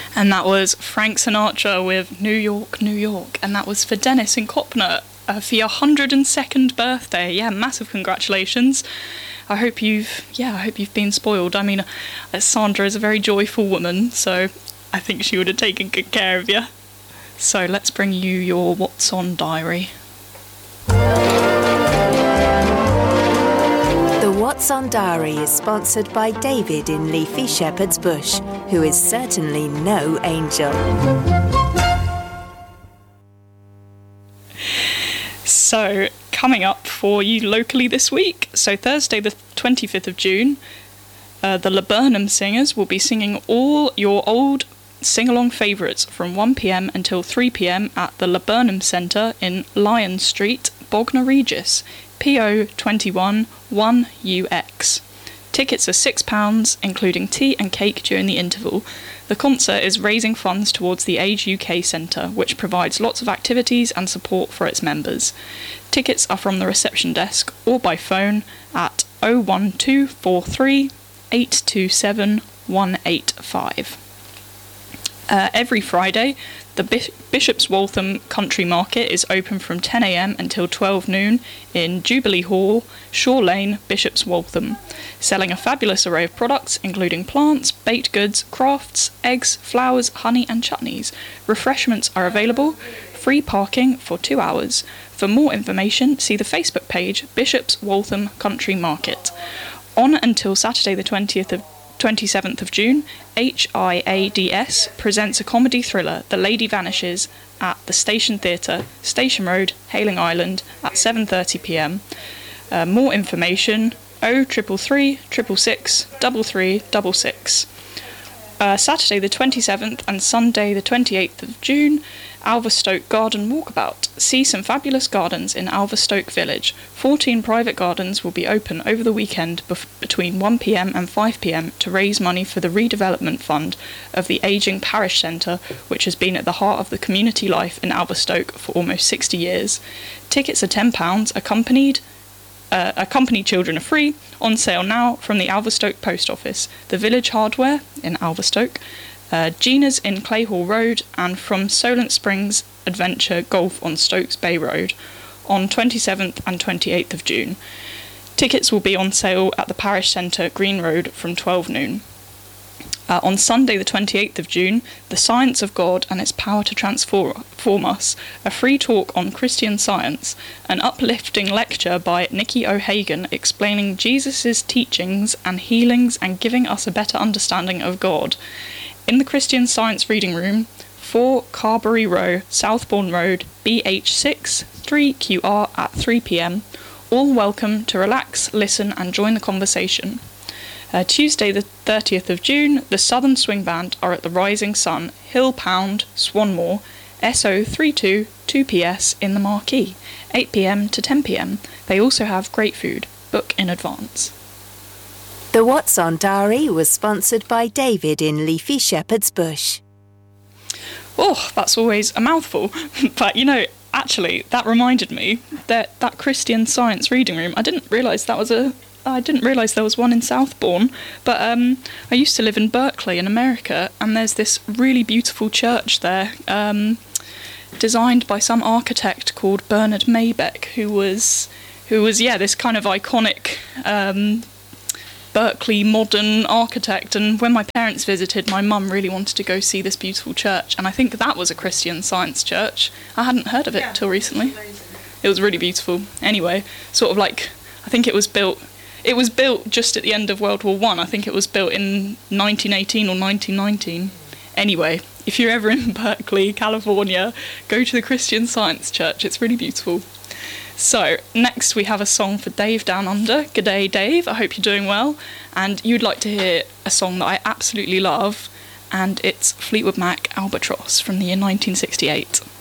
And that was Frank Sinatra with New York, New York. And that was for Dennis in Copner for your 102nd birthday. Yeah, massive congratulations. I hope you've been spoiled. I mean, Sandra is a very joyful woman, so I think she would have taken good care of you. So let's bring you your What's On diary. The What's On diary is sponsored by David in Leafy Shepherd's Bush, who is certainly no angel. So, coming up for you locally this week, so Thursday the 25th of June, the Laburnum Singers will be singing all your old sing-along favourites from 1pm until 3pm at the Laburnum Centre in Lion Street, Bognor Regis, PO 21 1UX. Tickets are £6, including tea and cake during the interval. The concert is raising funds towards the Age UK Centre, which provides lots of activities and support for its members. Tickets are from the reception desk or by phone at 01243 827 185. Every Friday, the Bishop's Waltham Country Market is open from 10am until 12 noon in Jubilee Hall, Shore Lane, Bishop's Waltham, selling a fabulous array of products including plants, baked goods, crafts, eggs, flowers, honey and chutneys. Refreshments are available, free parking for 2 hours. For more information, see the Facebook page Bishop's Waltham Country Market. On until Saturday the 27th of June, HIADS presents a comedy thriller, The Lady Vanishes, at the Station Theatre, Station Road, Hayling Island, at 7:30pm. More information, 0333 666 3366. Saturday the 27th and Sunday the 28th of June, Alverstoke Garden Walkabout. See some fabulous gardens in Alverstoke Village. 14 private gardens will be open over the weekend between 1pm and 5pm to raise money for the redevelopment fund of the Ageing Parish Centre, which has been at the heart of the community life in Alverstoke for almost 60 years. Tickets are £10, accompanied children are free, on sale now from the Alverstoke Post Office, the Village Hardware in Alverstoke, Gina's in Clayhall Road, and from Solent Springs Adventure Golf on Stokes Bay Road on 27th and 28th of June. Tickets will be on sale at the Parish Centre, Green Road, from 12 noon. On Sunday the 28th of June, The Science of God and Its Power to Transform Us, a free talk on Christian Science, an uplifting lecture by Nicky O'Hagan explaining Jesus' teachings and healings and giving us a better understanding of God. In the Christian Science Reading Room, 4 Carberry Row, Southbourne Road, BH6 3QR at 3pm. All welcome to relax, listen and join the conversation. Tuesday the 30th of June, the Southern Swing Band are at the Rising Sun, Hill Pound, Swanmore, SO32 2PS in the Marquee, 8pm to 10pm. They also have great food. Book in advance. The What's On diary was sponsored by David in Leafy Shepherd's Bush. Oh, that's always a mouthful. But, actually, that reminded me that Christian Science Reading Room, I didn't realise there was one in Southbourne, but I used to live in Berkeley in America, and there's this really beautiful church there, designed by some architect called Bernard Maybeck, who was this kind of iconic Berkeley modern architect. And when my parents visited, my mum really wanted to go see this beautiful church, and I think that was a Christian Science church. I hadn't heard of it till recently. It was really beautiful. Anyway, sort of like, I think it was built just at the end of World War I. I think it was built in 1918 or 1919. Anyway, if you're ever in Berkeley, California, go to the Christian Science Church. It's really beautiful. So, next we have a song for Dave Down Under. G'day, Dave. I hope you're doing well. And you'd like to hear a song that I absolutely love, and it's Fleetwood Mac, Albatross, from the year 1968.